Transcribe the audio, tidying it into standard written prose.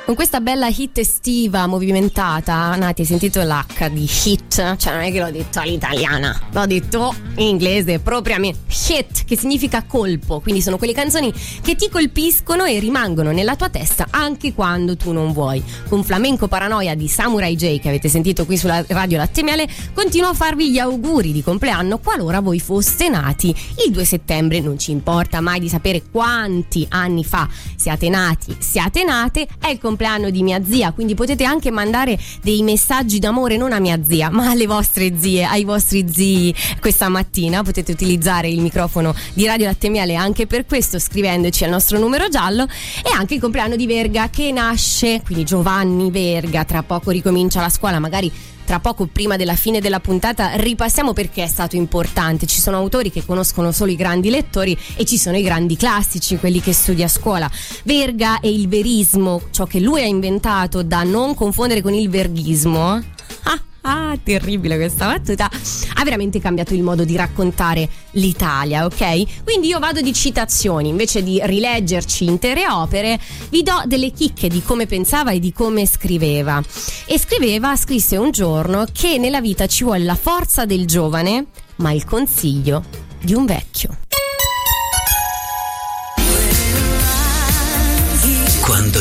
Con questa bella hit estiva movimentata, Nati, hai sentito l'H di hit? Cioè non è che l'ho detto all'italiana, l'ho detto in inglese propriamente. Hit, che significa colpo, quindi sono quelle canzoni che ti colpiscono e rimangono nella tua testa anche quando tu non vuoi. Con Flamenco Paranoia di Samurai J, che avete sentito qui sulla radio Latte Miele, continuo a farvi gli auguri di compleanno qualora voi foste nati il 2 settembre. Non ci importa mai di sapere quanti anni fa siate nati, siate nate, è il compleanno di mia zia, quindi potete anche mandare dei messaggi d'amore non a mia zia ma alle vostre zie, ai vostri zii. Questa mattina potete utilizzare il microfono di Radio Latte Miele anche per questo, scrivendoci al nostro numero giallo. E anche il compleanno di Verga, che nasce, quindi Giovanni Verga, tra poco ricomincia la scuola, magari tra poco, prima della fine della puntata, ripassiamo perché è stato importante. Ci sono autori che conoscono solo i grandi lettori e ci sono i grandi classici, quelli che studia a scuola. Verga e il verismo, ciò che lui ha inventato, da non confondere con il verghismo. Terribile questa battuta. Ha veramente cambiato il modo di raccontare l'Italia, ok? Quindi io vado di citazioni, invece di rileggerci intere opere, vi do delle chicche di come pensava e di come scriveva. Scrisse un giorno che nella vita ci vuole la forza del giovane, ma il consiglio di un vecchio. Quando